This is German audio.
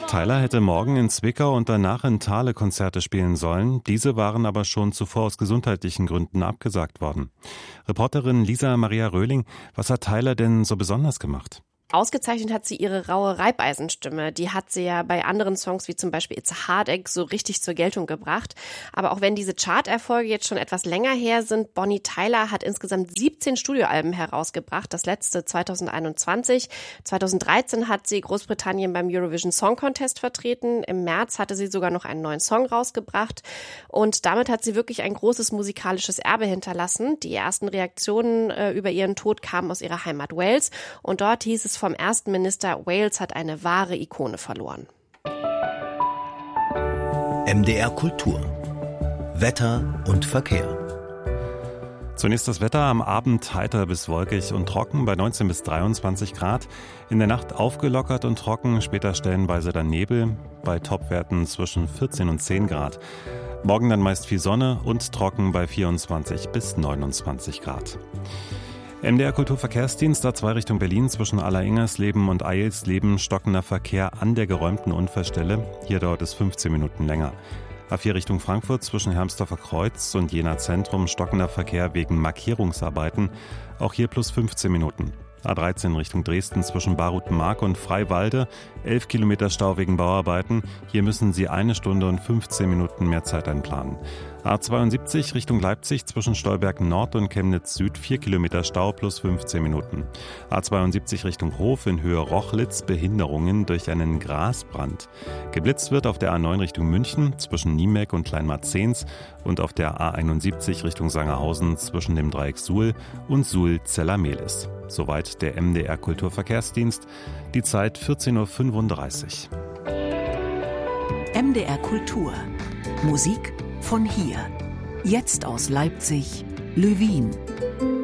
Tyler hätte morgen in Zwickau und danach in Thale Konzerte spielen sollen. Diese waren aber schon zuvor aus gesundheitlichen Gründen abgesagt worden. Reporterin Lisa Maria Röhling, was hat Tyler denn so besonders gemacht? Ausgezeichnet hat sie ihre raue Reibeisenstimme. Die hat sie ja bei anderen Songs wie zum Beispiel It's a Heartache so richtig zur Geltung gebracht. Aber auch wenn diese Charterfolge jetzt schon etwas länger her sind, Bonnie Tyler hat insgesamt 17 Studioalben herausgebracht. Das letzte 2021. 2013 hat sie Großbritannien beim Eurovision Song Contest vertreten. Im März hatte sie sogar noch einen neuen Song rausgebracht. Und damit hat sie wirklich ein großes musikalisches Erbe hinterlassen. Die ersten Reaktionen über ihren Tod kamen aus ihrer Heimat Wales. Und dort hieß es vom ersten Minister, Wales hat eine wahre Ikone verloren. MDR Kultur. Wetter und Verkehr. Zunächst das Wetter, am Abend heiter bis wolkig und trocken bei 19 bis 23 Grad. In der Nacht aufgelockert und trocken, später stellenweise dann Nebel, bei Topwerten zwischen 14 und 10 Grad. Morgen dann meist viel Sonne und trocken bei 24 bis 29 Grad. MDR Kulturverkehrsdienst A2 Richtung Berlin zwischen Alleringers-Leben und Eilsleben stockender Verkehr an der geräumten Unfallstelle. Hier dauert es 15 Minuten länger. A4 Richtung Frankfurt zwischen Hermsdorfer Kreuz und Jena Zentrum stockender Verkehr wegen Markierungsarbeiten. Auch hier plus 15 Minuten. A13 Richtung Dresden zwischen Barutenmark und Freiwalde, 11 Kilometer Stau wegen Bauarbeiten. Hier müssen Sie 1 Stunde und 15 Minuten mehr Zeit einplanen. A72 Richtung Leipzig zwischen Stolberg Nord und Chemnitz Süd, 4 Kilometer Stau plus 15 Minuten. A72 Richtung Hof in Höhe Rochlitz, Behinderungen durch einen Grasbrand. Geblitzt wird auf der A9 Richtung München zwischen Niemek und Kleinmarzens und auf der A71 Richtung Sangerhausen zwischen dem Dreieck Suhl und Suhl-Zellermehlis. Soweit der MDR Kulturverkehrsdienst. Die Zeit 14.35 Uhr. MDR Kultur. Musik von hier. Jetzt aus Leipzig, Lövin.